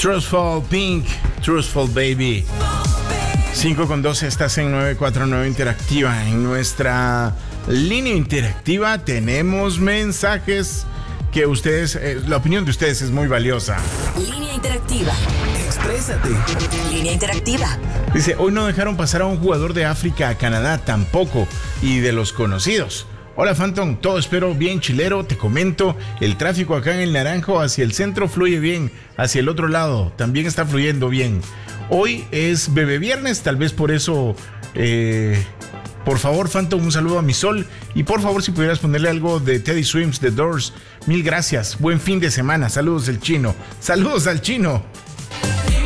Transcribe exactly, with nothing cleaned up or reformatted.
Truthful Pink, Truthful Baby. cinco con doce, estás en nueve cuatro nueve Interactiva. En nuestra línea interactiva tenemos mensajes que ustedes, eh, la opinión de ustedes es muy valiosa. Línea interactiva. Exprésate. Línea interactiva. Dice, hoy no dejaron pasar a un jugador de África a Canadá tampoco, y de los conocidos. Hola Phantom, todo espero bien chilero, te comento, el tráfico acá en el Naranjo hacia el centro fluye bien, hacia el otro lado también está fluyendo bien. Hoy es bebé viernes, tal vez por eso, eh, por favor Phantom, un saludo a mi sol, y por favor si pudieras ponerle algo de Teddy Swims, The Doors, mil gracias, buen fin de semana, saludos del chino, saludos al chino.